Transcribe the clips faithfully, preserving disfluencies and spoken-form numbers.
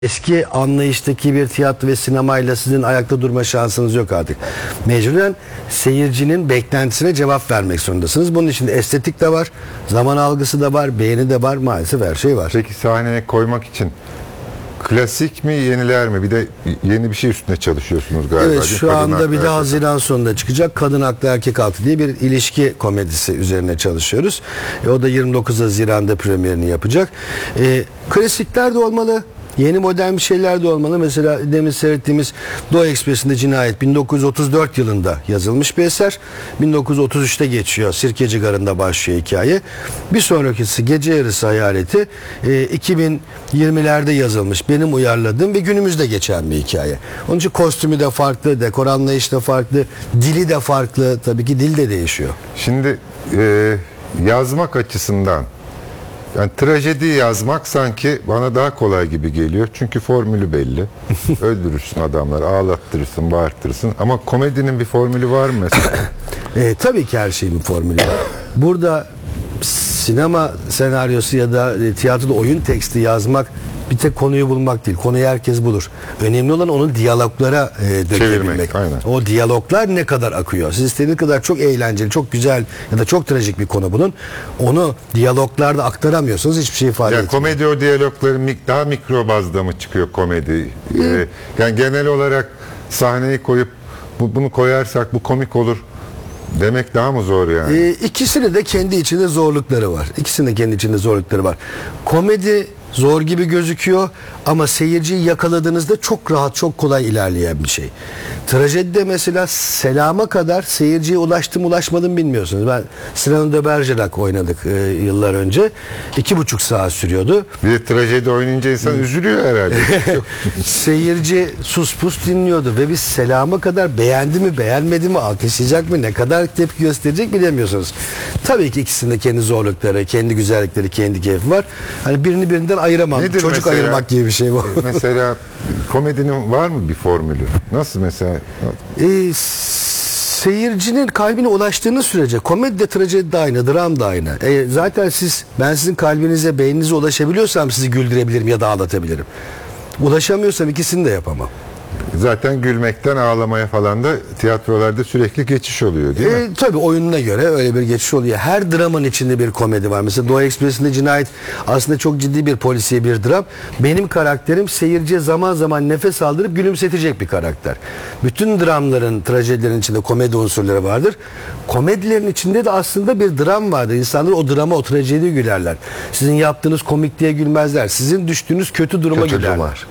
Eski anlayıştaki bir tiyatro ve sinemayla sizin ayakta durma şansınız yok artık. Mecburen seyircinin beklentisine cevap vermek zorundasınız. Bunun için de estetik de var, zaman algısı da var, beğeni de var, maalesef her şey var. Peki sahneye koymak için klasik mi, yeniler mi? Bir de yeni bir şey üstüne çalışıyorsunuz galiba. Evet, şu Kadın anda hakları, bir de erkek Haziran sonunda çıkacak Kadın Haklı Erkek Haklı diye bir ilişki komedisi üzerine çalışıyoruz. E, o da yirmi dokuz Haziran'da premierini yapacak. E, klasikler de olmalı. Yeni modern bir şeyler de olmalı. Mesela demin seyrettiğimiz Doğu Ekspresi'nde Cinayet bin dokuz yüz otuz dört yılında yazılmış bir eser. bin dokuz yüz otuz üçte geçiyor. Sirkeci Garı'nda başlıyor hikaye. Bir sonrakisi Gece Yarısı Hayaleti e, iki bin yirmilerde yazılmış. Benim uyarladığım ve günümüzde geçen bir hikaye. Onun için kostümü de farklı, dekor anlayışı da farklı, dili de farklı. Tabii ki dil de değişiyor. Şimdi e, yazmak açısından yani trajedi yazmak sanki bana daha kolay gibi geliyor. Çünkü formülü belli. Öldürürsün adamları, ağlattırırsın, bağırtırsın. Ama komedinin bir formülü var mı mesela? E, tabii ki her şeyin bir formülü var. Burada sinema senaryosu ya da e, tiyatroda oyun teksti yazmak bir tek konuyu bulmak değil. Konuyu herkes bulur. Önemli olan onu diyaloglara e, dökebilmek. Aynen. O diyaloglar ne kadar akıyor. Siz istediğiniz kadar çok eğlenceli, çok güzel ya da çok trajik bir konu bulun. Onu diyaloglarda aktaramıyorsanız hiçbir şey ifade Yani etmiyor. komedi o diyalogların mik- daha mikro bazda mı çıkıyor komedi? Ee, yani genel olarak sahneyi koyup bu, bunu koyarsak bu komik olur demek daha mı zor yani? E, ikisinin de kendi içinde zorlukları var. İkisinin de kendi içinde zorlukları var. Komedi zor gibi gözüküyor ama seyirciyi yakaladığınızda çok rahat, çok kolay ilerleyen bir şey. Trajedide mesela selama kadar seyirciye ulaştım ulaşmadım bilmiyorsunuz. Ben Cyrano de Bergerac oynadık e, yıllar önce. İki buçuk saat sürüyordu. Bir de trajedi oynayınca insan üzülüyor herhalde. Seyirci sus pus dinliyordu ve biz selama kadar beğendi mi beğenmedi mi, alkışlayacak mı, ne kadar tepki gösterecek bilemiyorsunuz. Tabii ki ikisinde kendi zorlukları, kendi güzellikleri, kendi keyfi var. Hani birini birinden ayıramam. Nedir Çocuk mesela? ayırmak gibi bir şey bu. Mesela komedinin var mı bir formülü? Nasıl mesela? E, seyircinin kalbine ulaştığınız sürece komedi de trajedi de aynı, dram da aynı. E, zaten siz, ben sizin kalbinize, beyninize ulaşabiliyorsam sizi güldürebilirim ya da ağlatabilirim. Ulaşamıyorsam ikisini de yapamam. Zaten gülmekten ağlamaya falan da tiyatrolarda sürekli geçiş oluyor değil mi? E, tabii oyununa göre öyle bir geçiş oluyor. Her dramın içinde bir komedi var. Mesela Doğu Ekspresi'nde Cinayet aslında çok ciddi bir polisiye bir dram. Benim karakterim seyirciye zaman zaman nefes aldırıp gülümsetecek bir karakter. Bütün dramların, trajedilerin içinde komedi unsurları vardır. Komedilerin içinde de aslında bir dram vardır. İnsanlar o drama, o trajediye gülerler. Sizin yaptığınız komikliğe gülmezler. Sizin düştüğünüz kötü duruma Kötü gülerler. duruma.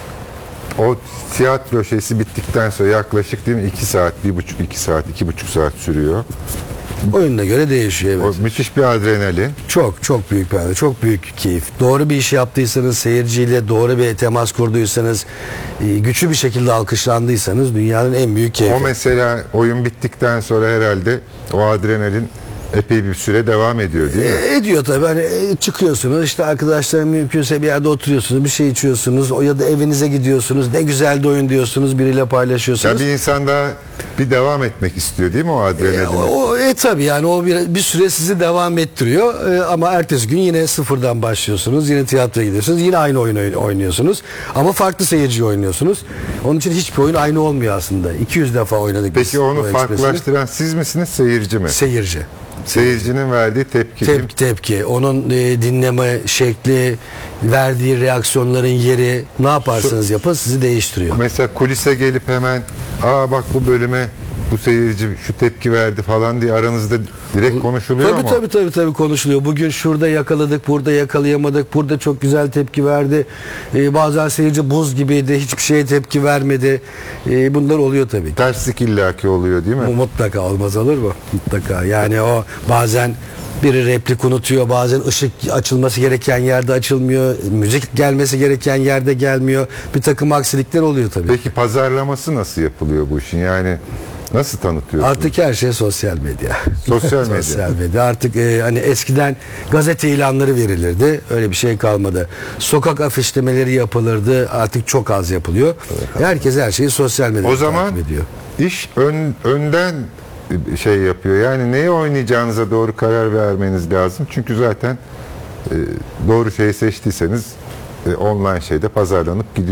O tiyatro şeysi bittikten sonra yaklaşık değil mi iki saat, bir buçuk, iki saat, iki buçuk saat sürüyor. Oyununa göre değişiyor. Evet. O müthiş bir adrenalin. Çok çok büyük bir çok büyük keyif. Doğru bir iş yaptıysanız, seyirciyle doğru bir temas kurduysanız, e, güçlü bir şekilde alkışlandıysanız dünyanın en büyük keyfi. O mesela oyun bittikten sonra herhalde o adrenalin epey bir süre devam ediyor değil mi? E, ediyor tabii. Hani e, çıkıyorsunuz işte arkadaşlarım mümkünse bir yerde oturuyorsunuz, bir şey içiyorsunuz, o ya da evinize gidiyorsunuz. Ne güzel de oyun diyorsunuz, biriyle paylaşıyorsunuz. Ya bir insan daha bir devam etmek istiyor değil mi o adrenalin? E, o, e tabii yani o bir, bir süre sizi devam ettiriyor e, ama ertesi gün yine sıfırdan başlıyorsunuz, yine tiyatroya gidiyorsunuz, yine aynı oyun oyn- oynuyorsunuz ama farklı seyirci oynuyorsunuz. Onun için hiçbir oyun aynı olmuyor aslında. iki yüz defa oynadık biz. Peki onu o Ekspresi'ni. farklılaştıran siz misiniz, seyirci mi? Seyirci. Seyircinin verdiği tepki. değil mi? Tepki, tepki. Onun e, dinleme şekli, verdiği reaksiyonların yeri, ne yaparsanız yapın sizi değiştiriyor. Mesela kulise gelip hemen aa bak bu bölüme bu seyirci şu tepki verdi falan diye aranızda direkt konuşuluyor Tabii mu? tabii tabii tabii konuşuluyor. Bugün şurada yakaladık, burada yakalayamadık, burada çok güzel tepki verdi. Ee, bazen seyirci buz gibiydi, hiçbir şeye tepki vermedi. Ee, bunlar oluyor tabii. Terslik illaki oluyor değil mi? Bu mutlaka olmaz olur mu? Mutlaka. Yani o bazen biri replik unutuyor, bazen ışık açılması gereken yerde açılmıyor, müzik gelmesi gereken yerde gelmiyor. Bir takım aksilikler oluyor tabii. Peki pazarlaması nasıl yapılıyor bu işin? Yani nasıl tanıtıyorsunuz? Artık her şey sosyal medya. Sosyal medya. Sosyal medya. Artık e, hani eskiden gazete ilanları verilirdi. Öyle bir şey kalmadı. Sokak afişlemeleri yapılırdı. Artık çok az yapılıyor. Herkes her şeyi sosyal medyada O zaman takip ediyor. iş ön, önden şey yapıyor. Yani neyi oynayacağınıza doğru karar vermeniz lazım. Çünkü zaten e, doğru şeyi seçtiyseniz e, online şeyde pazarlanıp gidiyor.